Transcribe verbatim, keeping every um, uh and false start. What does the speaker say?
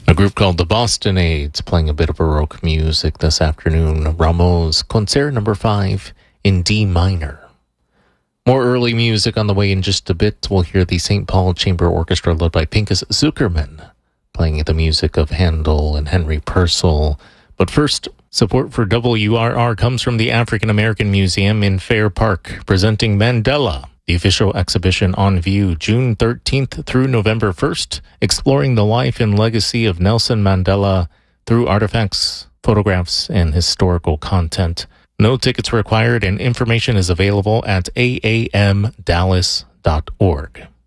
A group called the Bostonades playing a bit of Baroque music this afternoon. Rameau's Concert Number five in D minor. More early music on the way in just a bit. We'll hear the Saint Paul Chamber Orchestra led by Pinchas Zukerman playing the music of Handel and Henry Purcell. But first, support for W R R comes from the African American Museum in Fair Park, presenting Mandela, the official exhibition on view June thirteenth through November first, exploring the life and legacy of Nelson Mandela through artifacts, photographs, and historical content. No tickets required, and information is available at a a m dallas dot org.